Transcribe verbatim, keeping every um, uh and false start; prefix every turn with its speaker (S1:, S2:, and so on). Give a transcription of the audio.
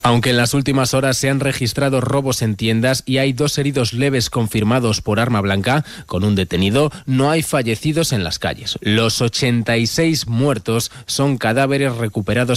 S1: Aunque en las últimas horas se han registrado robos en tiendas y hay dos heridos leves confirmados por arma blanca, con un detenido, no hay fallecidos en las calles. Los ochenta y seis muertos son cadáveres recuperados